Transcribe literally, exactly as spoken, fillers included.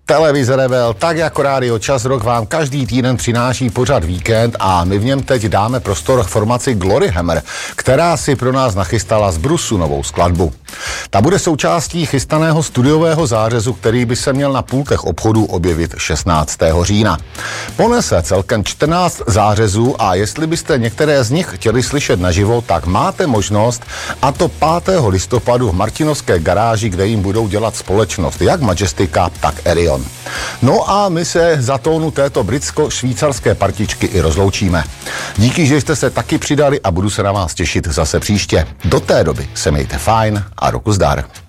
Televize Rebel, tak jako Rádio Čas Rock, vám každý týden přináší pořad Víkend a my v něm teď dáme prostor formaci Glory Hammer, která si pro nás nachystala z brusu novou skladbu. Ta bude součástí chystaného studiového zářezu, který by se měl na pultech obchodů objevit šestnáctého října. Ponese celkem čtrnáct zářezů a jestli byste některé z nich chtěli slyšet naživo, tak máte možnost, a to pátého listopadu v Martinovské garáži, kde jim budou dělat společnost jak Majestika, tak Erion. No a my se za tónu této britsko-švýcarské partičky i rozloučíme. Díky, že jste se taky přidali a budu se na vás těšit zase příště. Do té doby se mějte fajn a roku zdar.